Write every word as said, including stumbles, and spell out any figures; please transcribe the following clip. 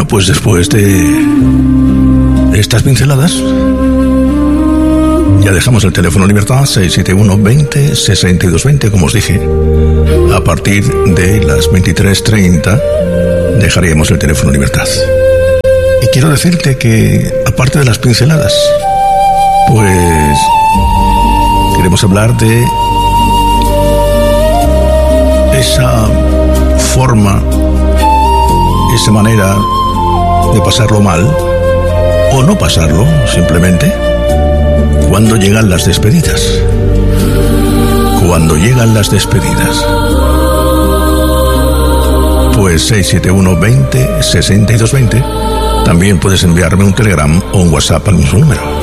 pues después de estas pinceladas, ya dejamos el teléfono Libertad seis siete uno veinte sesenta y dos veinte, como os dije. A partir de las veintitrés treinta dejaríamos el teléfono Libertad. Y quiero decirte que, aparte de las pinceladas, pues queremos hablar de esa forma, esa manera de pasarlo mal, o no pasarlo, simplemente, cuando llegan las despedidas. Cuando llegan las despedidas. Pues seis siete uno veinte sesenta y dos veinte. También puedes enviarme un telegram o un WhatsApp al mismo número.